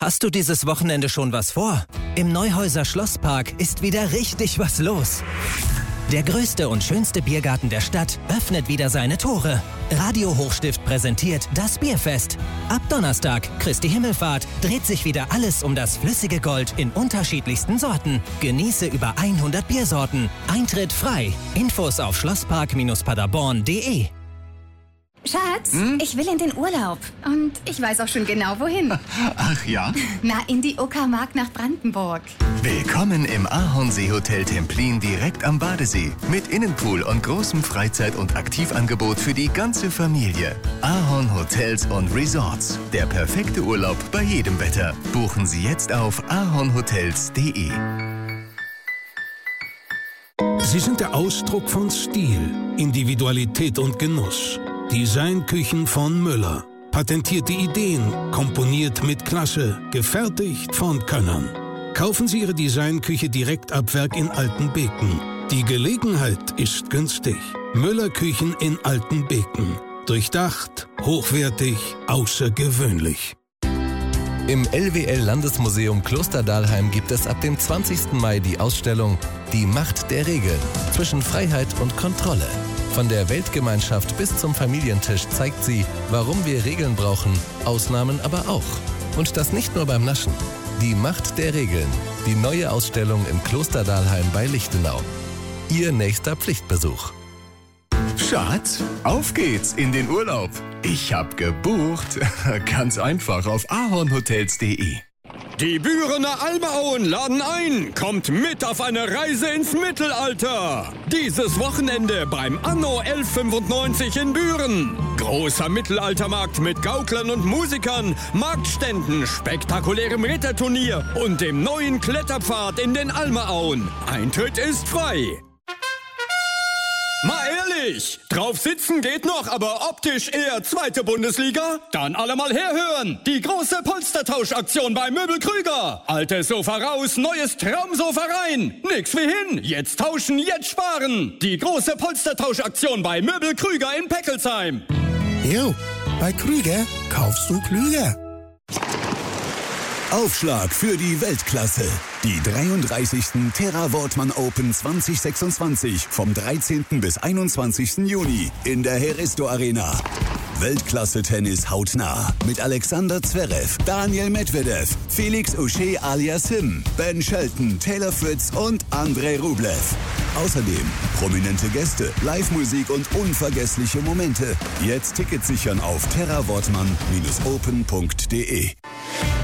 Hast du dieses Wochenende schon was vor? Im Neuhäuser Schlosspark ist wieder richtig was los. Der größte und schönste Biergarten der Stadt öffnet wieder seine Tore. Radio Hochstift präsentiert das Bierfest. Ab Donnerstag, Christi Himmelfahrt, dreht sich wieder alles um das flüssige Gold in unterschiedlichsten Sorten. Genieße über 100 Biersorten. Eintritt frei. Infos auf schlosspark-paderborn.de. Schatz, ich will in den Urlaub. Und ich weiß auch schon genau, wohin. Ach ja? Na, in die Uckermark nach Brandenburg. Willkommen im Ahornseehotel Templin direkt am Badesee. Mit Innenpool und großem Freizeit- und Aktivangebot für die ganze Familie. Ahorn Hotels und Resorts. Der perfekte Urlaub bei jedem Wetter. Buchen Sie jetzt auf ahornhotels.de. Sie sind der Ausdruck von Stil, Individualität und Genuss. Designküchen von Müller. Patentierte Ideen, komponiert mit Klasse, gefertigt von Könnern. Kaufen Sie Ihre Designküche direkt ab Werk in Altenbeken. Die Gelegenheit ist günstig. Müller Küchen in Altenbeken. Durchdacht, hochwertig, außergewöhnlich. Im LWL-Landesmuseum Klosterdalheim gibt es ab dem 20. Mai die Ausstellung Die Macht der Regeln zwischen Freiheit und Kontrolle. Von der Weltgemeinschaft bis zum Familientisch zeigt sie, warum wir Regeln brauchen, Ausnahmen aber auch. Und das nicht nur beim Naschen. Die Macht der Regeln. Die neue Ausstellung im Klosterdalheim bei Lichtenau. Ihr nächster Pflichtbesuch. Schatz, auf geht's in den Urlaub. Ich hab gebucht. Ganz einfach auf ahornhotels.de. Die Bürener Almauen laden ein. Kommt mit auf eine Reise ins Mittelalter. Dieses Wochenende beim Anno 1195 in Büren. Großer Mittelaltermarkt mit Gauklern und Musikern, Marktständen, spektakulärem Ritterturnier und dem neuen Kletterpfad in den Almauen. Eintritt ist frei. Mal ehrlich, drauf sitzen geht noch, aber optisch eher zweite Bundesliga? Dann alle mal herhören. Die große Polstertauschaktion bei Möbel Krüger. Altes Sofa raus, neues Traumsofa rein. Nix wie hin. Jetzt tauschen, jetzt sparen. Die große Polstertauschaktion bei Möbel Krüger in Peckelsheim. Jo, bei Krüger kaufst du klüger. Aufschlag für die Weltklasse. Die 33. Terra Wortmann Open 2026 vom 13. bis 21. Juni in der Heristo Arena. Weltklasse-Tennis hautnah mit Alexander Zverev, Daniel Medvedev, Felix Auger aliasim, Ben Shelton, Taylor Fritz und Andrei Rublev. Außerdem prominente Gäste, Live-Musik und unvergessliche Momente. Jetzt Tickets sichern auf terrawortmann-open.de.